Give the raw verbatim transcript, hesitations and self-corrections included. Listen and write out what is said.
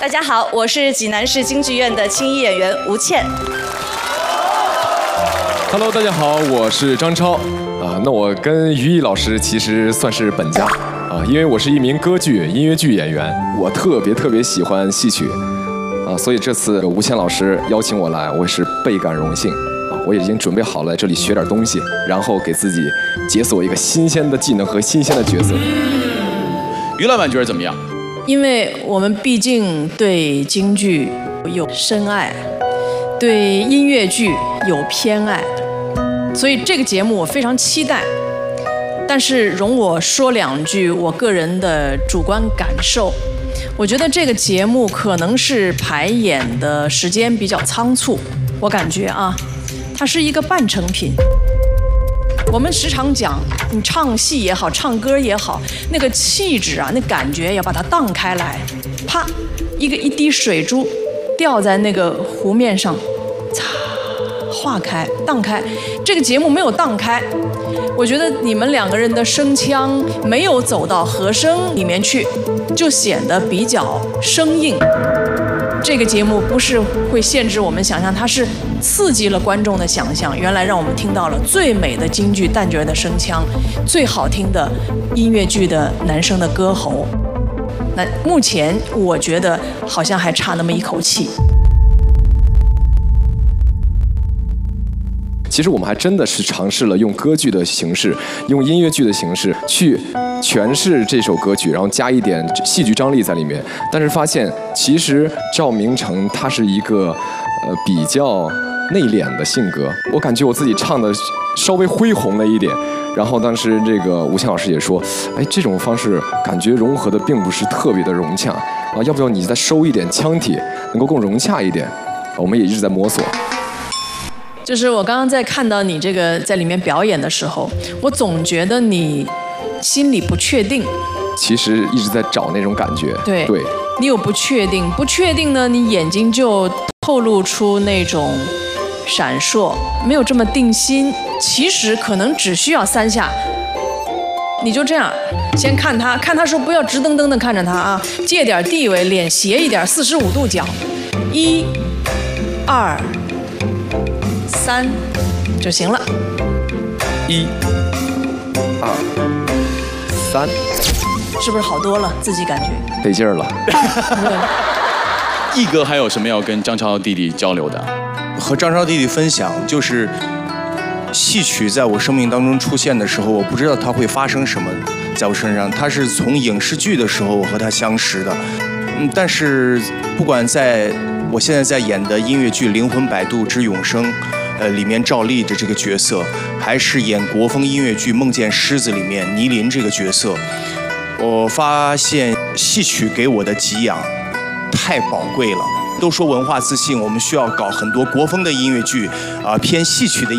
大家好，我是济南市京剧院的青衣演员吴倩。 Hello， 大家好，我是张超。啊，那我跟于毅老师其实算是本家啊，因为我是一名歌剧、音乐剧演员，我特别特别喜欢戏曲啊，所以这次吴倩老师邀请我来，我也是倍感荣幸啊。我已经准备好了这里学点东西，然后给自己解锁一个新鲜的技能和新鲜的角色。 于老板觉得怎么样？ 因为我们毕竟对京剧有深爱，对音乐剧有偏爱，所以这个节目我非常期待。但是容我说两句我个人的主观感受，我觉得这个节目可能是排演的时间比较仓促，我感觉啊，它是一个半成品。我们时常讲，你唱戏也好，唱歌也好，那个气质啊，那感觉要把它荡开来，啪，一个一滴水珠掉在那个湖面上，擦，化开，荡开。这个节目没有荡开，我觉得你们两个人的声腔没有走到和声里面去，就显得比较生硬。这个节目不是会限制我们想象，它是刺激了观众的想象。原来让我们听到了最美的京剧旦角的声腔，最好听的音乐剧的男生的歌喉。那目前我觉得好像还差那么一口气。 其实我们还真的是尝试了用歌剧的形式，用音乐剧的形式去诠释这首歌曲，然后加一点戏剧张力在里面。但是发现，其实赵明诚他是一个呃比较内敛的性格，我感觉我自己唱的稍微恢宏了一点。然后当时这个吴倩老师也说，哎，这种方式感觉融合的并不是特别的融洽啊，要不要你再收一点腔体，能够更融洽一点？我们也一直在摸索。 就是我刚刚在看到你这个在里面表演的时候，我总觉得你心里不确定。 其实一直在找那种感觉。 对， 对， 你有不确定，不确定呢，你眼睛就透露出那种闪烁，没有这么定心。其实可能只需要三下，你就这样，先看他，看他说不要直瞪瞪的看着他啊，借点地位，脸斜一点，四十五度角，一、二。三就行了。 一、二、三， 是不是好多了？自己感觉得劲儿了。 毅哥还有什么要跟张超弟弟交流的？ 和张超弟弟分享，就是戏曲在我生命当中出现的时候，我不知道它会发生什么在我身上。它是从影视剧的时候我和他相识的，嗯，但是不管在我现在在演的音乐剧《灵魂摆渡之永生》。呃，里面赵丽的这个角色，还是演国风音乐剧《梦见狮子》里面倪琳这个角色，我发现戏曲给我的给养太宝贵了。都说文化自信，我们需要搞很多国风的音乐剧，啊、呃，偏戏曲的音乐剧。